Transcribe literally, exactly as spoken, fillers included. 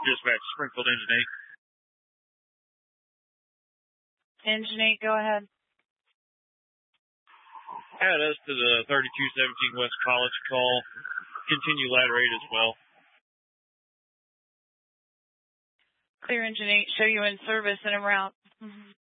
Dispatch Springfield Engine eight. Engine eight, go ahead. Add us to the thirty-two seventeen West College call. Continue ladder eight as well. Clear Engine eight, show you in service and en route. Mm-hmm.